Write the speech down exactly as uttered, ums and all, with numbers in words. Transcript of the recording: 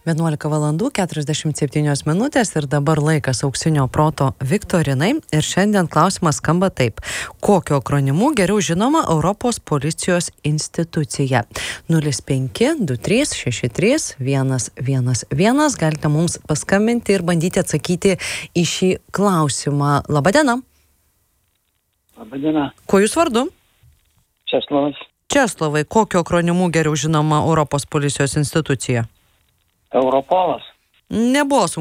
vienuolika valandų keturiasdešimt septynios minutės ir dabar laikas auksinio proto viktorinai. Ir šiandien klausimas skamba taip. Kokiu akronimu geriau žinoma Europos policijos institucija? nulis penki du trys šeši trys vienas vienas vienas. Galite mums paskambinti ir bandyti atsakyti į šį klausimą. Labadiena. Labadiena. Kuo jūs vardu? Česlovas. Česlovai, kokiu akronimu geriau žinoma Europos policijos institucija? Europolas. Nebuvo